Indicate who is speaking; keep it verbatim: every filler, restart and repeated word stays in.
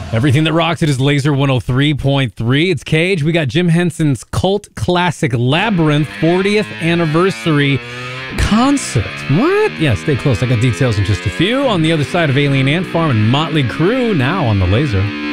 Speaker 1: Everything that rocks it is Laser one oh three point three. It's Cage. We got Jim Henson's cult classic Labyrinth fortieth anniversary concert. What? Yeah, stay close. I got details in just a few. On the other side of Alien Ant Farm and Motley Crue now on the Laser.